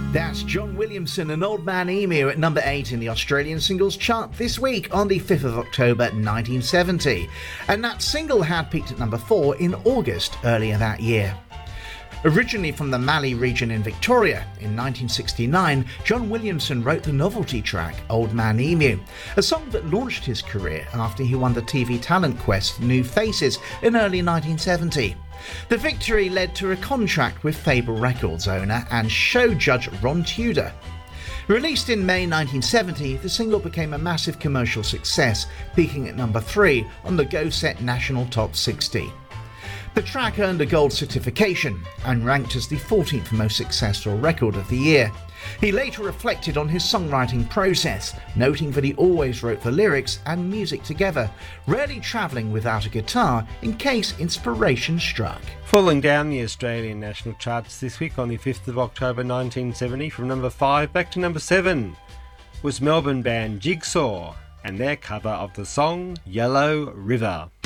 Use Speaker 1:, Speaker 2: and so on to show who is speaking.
Speaker 1: That's John Williamson and Old Man Emu at number 8 in the Australian singles chart this week on the 5th of October 1970. And that single had peaked at number 4 in August earlier that year. Originally from the Mallee region in Victoria, in 1969, John Williamson wrote the novelty track Old Man Emu, a song that launched his career after he won the TV talent quest New Faces in early 1970. The victory led to a contract with Fable Records owner and show judge Ron Tudor. Released in May 1970, the single became a massive commercial success, peaking at number 3 on the Go Set National Top 60. The track earned a gold certification and ranked as the 14th most successful record of the year. He later reflected on his songwriting process, noting that he always wrote the lyrics and music together, rarely travelling without a guitar in case inspiration struck.
Speaker 2: Falling down the Australian national charts this week on the 5th of October 1970 from number 5 back to number 7 was Melbourne band Jigsaw and their cover of the song Yellow River.